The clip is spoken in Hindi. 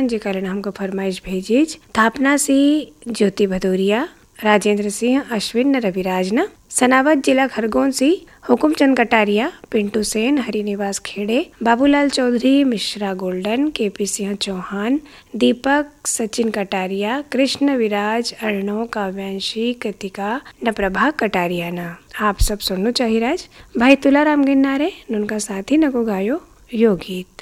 जे कारण हमको फरमाइश भेजीज। थापना सिंह, ज्योति भदौरिया, राजेंद्र सिंह, अश्विन रविराज न, सनावद जिला खरगोन से हुकुमचंद कटारिया, पिंटू सेन, हरिनिवास खेड़े, बाबूलाल चौधरी, मिश्रा गोल्डन, केपी सिंह चौहान, दीपक, सचिन कटारिया, कृष्ण विराज, अर्णव, काव्यांशी, कृतिका न प्रभा कटारिया न। आप सब सुननो चाहिए राज। भाई तुलाराम गिन्नारे उनका साथी नको गायो यो गीत।